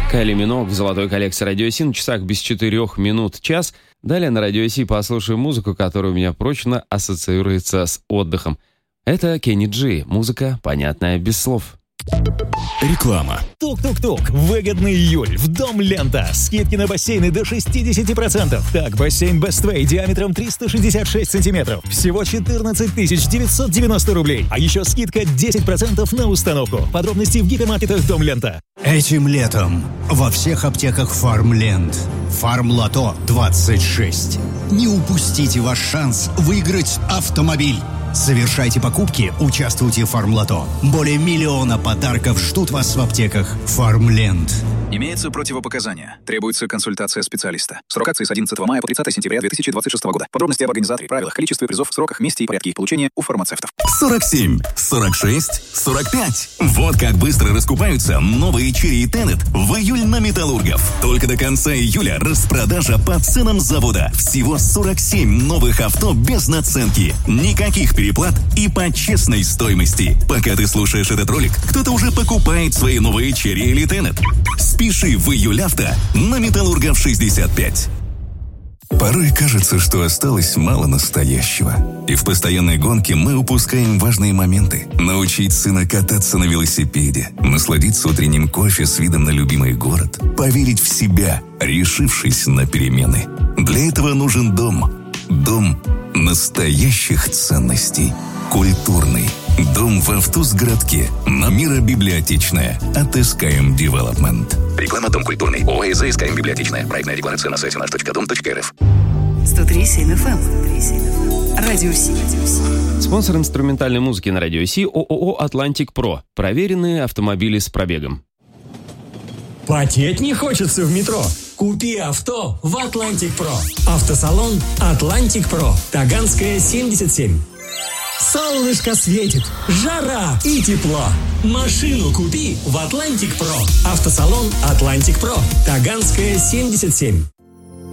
Кайли Миноуг в золотой коллекции Радио Си на часах без 4 минут час. Далее на Радио Си послушаем музыку, которая у меня прочно ассоциируется с отдыхом. Это Кенни Джи. Музыка, понятная без слов. Реклама. Тук-тук-тук. Выгодный июль. В Дом Лента. Скидки на бассейны до 60%. Так, бассейн Best Way диаметром 366 сантиметров. Всего 14 990 рублей. А еще скидка 10% на установку. Подробности в гипермаркетах Дом Лента. Этим летом во всех аптеках Фармленд. Фармлото 26. Не упустите ваш шанс выиграть автомобиль. Совершайте покупки, участвуйте в Фармлото. Более 1 миллиона подарков ждут вас в аптеках Фармленд. Имеются противопоказания. Требуется консультация специалиста. Срок акции с 11 мая по 30 сентября 2026 года. Подробности об организаторе, правилах, количестве призов, сроках, месте и порядке их получения у фармацевтов. 47, 46, 45. Вот как быстро раскупаются новые Chery и Tenet в июль на Металлургов. Только до конца июля распродажа по ценам завода. Всего 47 новых авто без наценки. Никаких переплат и по честной стоимости. Пока ты слушаешь этот ролик, кто-то уже покупает свои новые Chery или Tenet. Спеши в июль авто на Металлургов 65. Порой кажется, что осталось мало настоящего. И в постоянной гонке мы упускаем важные моменты. Научить сына кататься на велосипеде, насладиться утренним кофе с видом на любимый город, поверить в себя, решившись на перемены. Для этого нужен дом. Дом настоящих ценностей. Культурный. Дом в Автузгородке. На Миробиблиотечная. От SKM Development. Реклама «Дом культурный». ОАЭ «СКМ Библиотечная». Проектная декларация на сайте nаш.дом.рф. 103.7 FM. Радио Си. Спонсор инструментальной музыки на Радио Си — ООО «Атлантик Про». Проверенные автомобили с пробегом. Потеть не хочется в метро? Купи авто в Атлантик Про. Автосалон Атлантик Про. Таганская, 77. Солнышко светит, жара и тепло. Машину купи в Атлантик Про. Автосалон Атлантик Про. Таганская, 77.